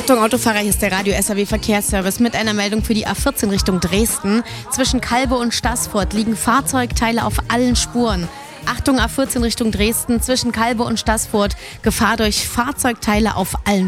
Achtung Autofahrer, hier ist der Radio SAW Verkehrsservice mit einer Meldung für die A14 Richtung Dresden. Zwischen Calbe und Staßfurt liegen Fahrzeugteile auf allen Spuren. Achtung A14 Richtung Dresden, zwischen Calbe und Staßfurt, Gefahr durch Fahrzeugteile auf allen